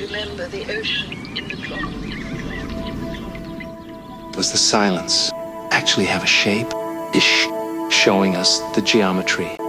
remember the ocean in the clock. Does the silence actually have a shape? Is showing us the geometry?